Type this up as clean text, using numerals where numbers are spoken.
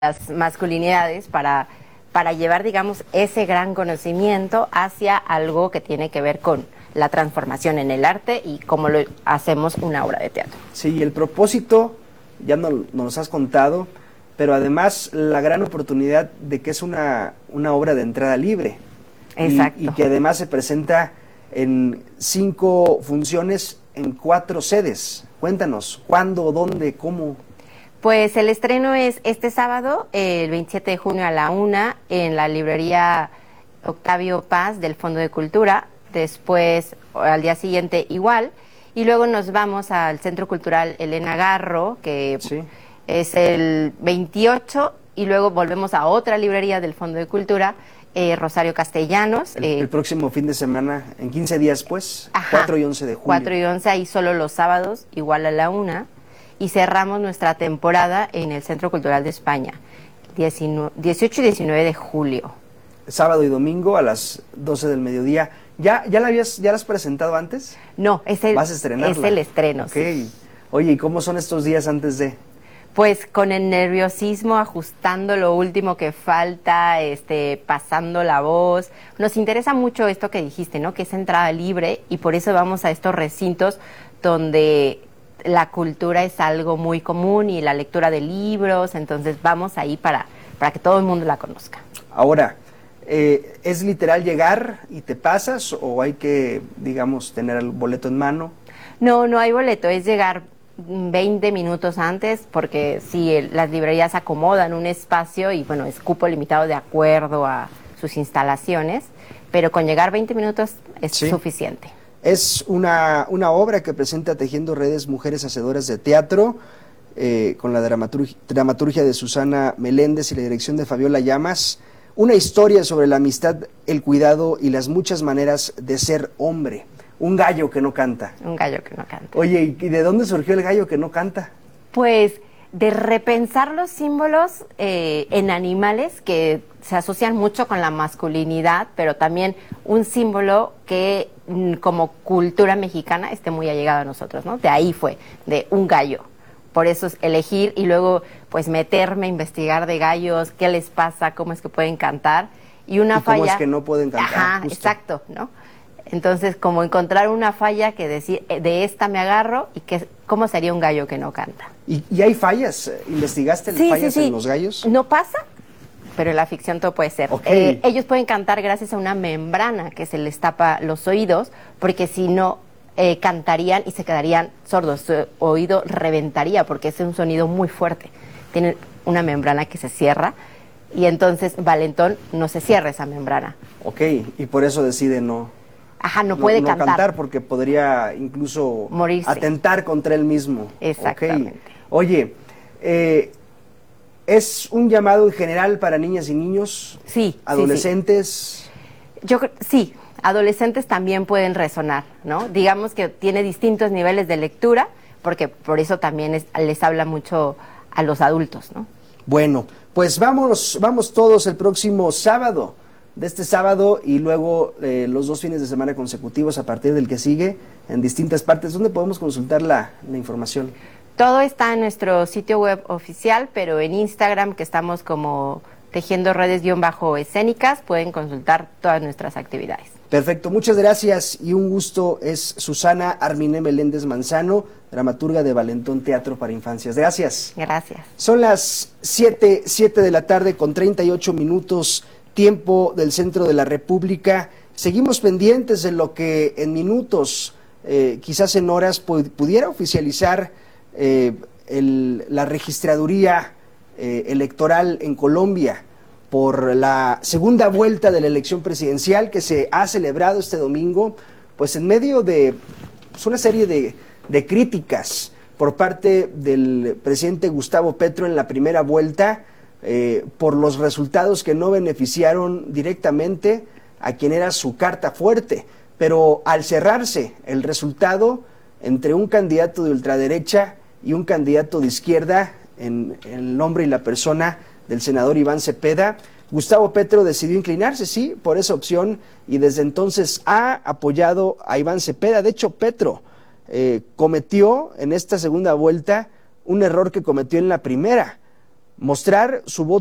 las masculinidades para llevar, digamos, ese gran conocimiento hacia algo que tiene que ver con la transformación en el arte y cómo lo hacemos una obra de teatro. Sí, el propósito, ya nos has contado, pero además la gran oportunidad de que es una obra de entrada libre. Exacto. Y que además se presenta en 5 funciones en 4 sedes. Cuéntanos, ¿cuándo, dónde, cómo? Pues el estreno es este sábado, el 27 de junio a la 1, en la librería Octavio Paz del Fondo de Cultura. Después, al día siguiente, igual. Y luego nos vamos al Centro Cultural Elena Garro, que sí, es el 28. Y luego volvemos a otra librería del Fondo de Cultura, Rosario Castellanos. El próximo fin de semana, en 15 días, pues, ajá, 4 y 11 de julio. 4 y 11, ahí solo los sábados, igual a la 1. Y cerramos nuestra temporada en el Centro Cultural de España, 18 y 19 de julio. Sábado y domingo a las 12 del mediodía. ¿Ya la has presentado antes? No, ¿Vas a estrenarla? Es el estreno. Okay. Sí. Oye, ¿y cómo son estos días antes de...? Pues con el nerviosismo, ajustando lo último que falta, pasando la voz. Nos interesa mucho esto que dijiste, ¿no? Que es entrada libre, y por eso vamos a estos recintos donde la cultura es algo muy común y la lectura de libros, entonces vamos ahí para que todo el mundo la conozca. Ahora, ¿es literal llegar y te pasas o hay que, digamos, tener el boleto en mano? No hay boleto, es llegar 20 minutos antes, porque si las librerías acomodan un espacio y bueno, es cupo limitado de acuerdo a sus instalaciones, pero con llegar 20 minutos es suficiente. Es una obra que presenta Tejiendo Redes Mujeres Hacedoras de Teatro, con la dramaturgia de Susana Meléndez y la dirección de Fabiola Llamas. Una historia sobre la amistad, el cuidado y las muchas maneras de ser hombre. Un gallo que no canta. Un gallo que no canta. Oye, ¿y de dónde surgió el gallo que no canta? Pues de repensar los símbolos en animales que se asocian mucho con la masculinidad, pero también un símbolo que como cultura mexicana esté muy allegado a nosotros, ¿no? De ahí fue, de un gallo. Por eso es elegir y luego pues meterme a investigar de gallos, qué les pasa, cómo es que pueden cantar. Y una falla... ¿Cómo es que no pueden cantar? Ajá, justo. Exacto, ¿no? Entonces, como encontrar una falla que decir, de esta me agarro, y que cómo sería un gallo que no canta. ¿Y hay fallas? ¿Investigaste fallas en los gallos? No pasa, pero en la ficción todo puede ser. Okay. Ellos pueden cantar gracias a una membrana que se les tapa los oídos, porque si no, cantarían y se quedarían sordos. Su oído reventaría, porque es un sonido muy fuerte. Tienen una membrana que se cierra, y entonces Valentón no se cierra esa membrana. Ok, y por eso decide no... Ajá, no puede cantar porque podría incluso morirse, atentar contra él mismo. Exactamente. Okay. Oye, ¿es un llamado en general para niñas y niños? Sí. ¿Adolescentes? Sí, adolescentes también pueden resonar, ¿no? Digamos que tiene distintos niveles de lectura, porque por eso también les habla mucho a los adultos, ¿no? Bueno, pues vamos todos el próximo sábado. De este sábado y luego los 2 fines de semana consecutivos a partir del que sigue en distintas partes. ¿Dónde podemos consultar la información? Todo está en nuestro sitio web oficial, pero en Instagram, que estamos como Tejiendo Redes-escénicas, pueden consultar todas nuestras actividades. Perfecto, muchas gracias y un gusto. Es Susana Arminé Meléndez Manzano, dramaturga de Valentón Teatro para Infancias. Gracias. Gracias. Son las 7 de la tarde con 38 minutos, tiempo del centro de la República. Seguimos pendientes de lo que en minutos, quizás en horas, pudiera oficializar la registraduría electoral en Colombia por la segunda vuelta de la elección presidencial que se ha celebrado este domingo, pues en medio de una serie de críticas por parte del presidente Gustavo Petro en la primera vuelta, por los resultados que no beneficiaron directamente a quien era su carta fuerte. Pero al cerrarse el resultado entre un candidato de ultraderecha y un candidato de izquierda, en el nombre y la persona del senador Iván Cepeda, Gustavo Petro decidió inclinarse, sí, por esa opción, y desde entonces ha apoyado a Iván Cepeda. De hecho, Petro cometió en esta segunda vuelta un error que cometió en la primera. mostrar su voto